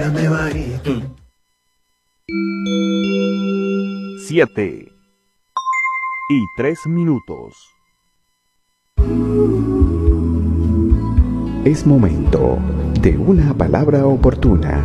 Dame bajito. 7:03. Es momento de una palabra oportuna.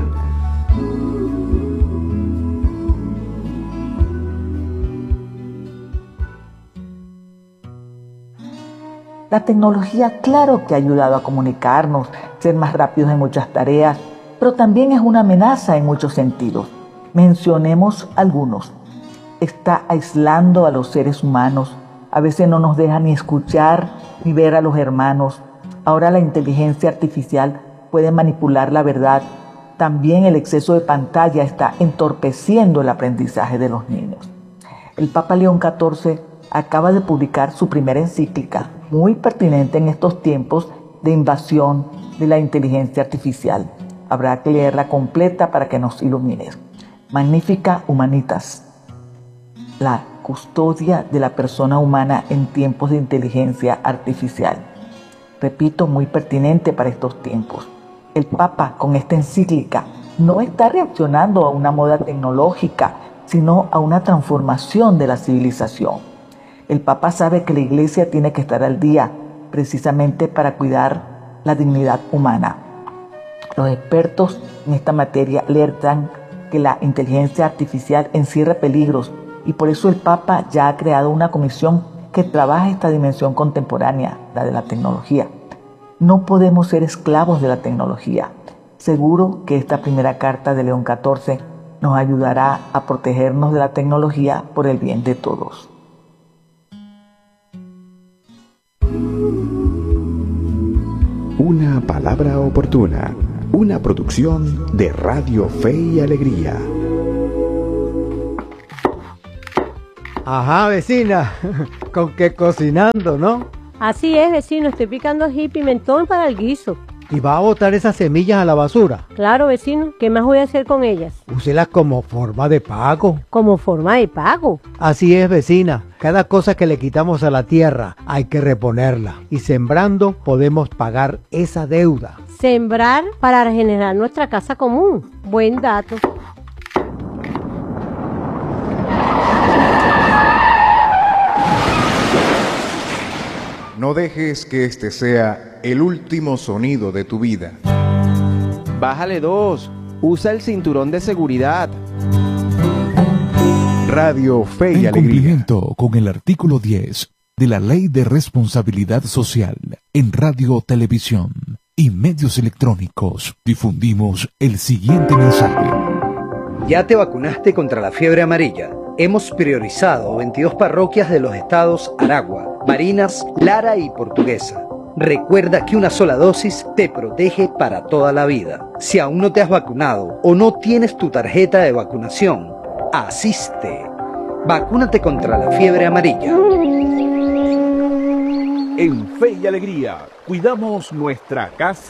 La tecnología, claro que ha ayudado a comunicarnos, ser más rápidos en muchas tareas, pero también es una amenaza en muchos sentidos. Mencionemos algunos. Está aislando a los seres humanos. A veces no nos deja ni escuchar ni ver a los hermanos. Ahora la inteligencia artificial puede manipular la verdad. También el exceso de pantalla está entorpeciendo el aprendizaje de los niños. El Papa León XIV acaba de publicar su primera encíclica, muy pertinente en estos tiempos de invasión de la inteligencia artificial. Habrá que leerla completa para que nos ilumine. Magnificat Humanitas, la custodia de la persona humana en tiempos de inteligencia artificial. Repito, muy pertinente para estos tiempos. El Papa, con esta encíclica, no está reaccionando a una moda tecnológica, sino a una transformación de la civilización. El Papa sabe que la Iglesia tiene que estar al día, precisamente para cuidar la dignidad humana. Los expertos en esta materia alertan que la inteligencia artificial encierra peligros y por eso el Papa ya ha creado una comisión que trabaja esta dimensión contemporánea, la de la tecnología. No podemos ser esclavos de la tecnología. Seguro que esta primera carta de León XIV nos ayudará a protegernos de la tecnología por el bien de todos. Una palabra oportuna. Una producción de Radio Fe y Alegría. Ajá, vecina, con que cocinando, ¿no? Así es, vecino, estoy picando ají y pimentón para el guiso. ¿Y va a botar esas semillas a la basura? Claro, vecino, ¿qué más voy a hacer con ellas? Úselas como forma de pago. ¿Como forma de pago? Así es, vecina. Cada cosa que le quitamos a la tierra hay que reponerla. Y sembrando podemos pagar esa deuda. Sembrar para regenerar nuestra casa común. Buen dato. No dejes que este sea el último sonido de tu vida. Bájale 2. Usa el cinturón de seguridad. Radio Fe y En Alegría. cumplimiento con el artículo 10 de la Ley de Responsabilidad Social en Radio, Televisión y Medios Electrónicos, difundimos el siguiente mensaje. ¿Ya te vacunaste contra la fiebre amarilla? Hemos priorizado 22 parroquias de los estados Aragua, Barinas, Lara y Portuguesa. Recuerda que una sola dosis te protege para toda la vida. Si aún no te has vacunado o no tienes tu tarjeta de vacunación, asiste. Vacúnate contra la fiebre amarilla. En Fe y Alegría, cuidamos nuestra casa.